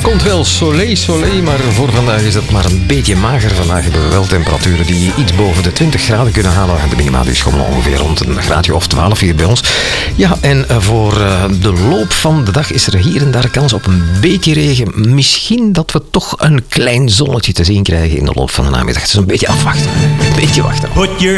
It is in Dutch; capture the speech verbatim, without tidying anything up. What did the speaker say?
komt wel soleil, soleil, maar voor vandaag is het maar een beetje mager. Vandaag hebben we wel temperaturen die iets boven de twintig graden kunnen halen. De minima dus schommelen ongeveer rond een graadje of twaalf hier bij ons. Ja, en voor de loop van de dag is er hier en daar kans op een beetje regen. Misschien dat we toch een klein zonnetje te zien krijgen in de loop van de namiddag. Het is een beetje afwachten. Een beetje wachten. Put your